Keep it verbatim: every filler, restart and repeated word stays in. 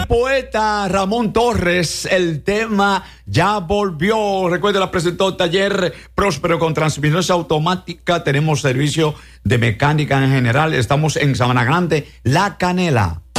el poeta Ramón Torres, el tema ya volvió. Recuerde, la presentó Taller Próspero con transmisiones automáticas. Tenemos servicio de mecánica en general. Estamos en Sabana Grande, La Canela.